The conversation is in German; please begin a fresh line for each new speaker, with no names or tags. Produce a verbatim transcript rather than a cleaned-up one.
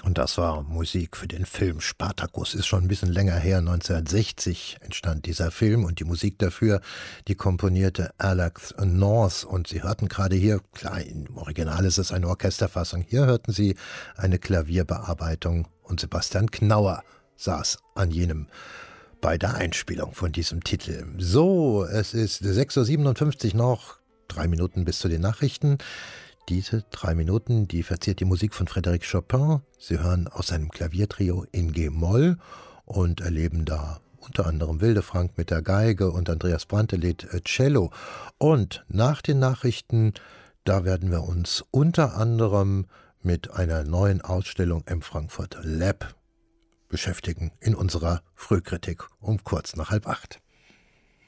Und das war Musik für den Film Spartacus. Ist schon ein bisschen länger her. neunzehnhundertsechzig entstand dieser Film und die Musik dafür, die komponierte Alex North. Und Sie hörten gerade hier, klar, im Original ist es eine Orchesterfassung, hier hörten Sie eine Klavierbearbeitung und Sebastian Knauer saß an jenem bei der Einspielung von diesem Titel. So, es ist sechs Uhr siebenundfünfzig noch, drei Minuten bis zu den Nachrichten. Diese drei Minuten, die verziert die Musik von Frédéric Chopin. Sie hören aus seinem Klaviertrio in G-Moll und erleben da unter anderem Wilde Frank mit der Geige und Andreas Brantelid Cello. Und nach den Nachrichten, da werden wir uns unter anderem mit einer neuen Ausstellung im Frankfurt Lab beschäftigen in unserer Frühkritik um kurz nach halb acht.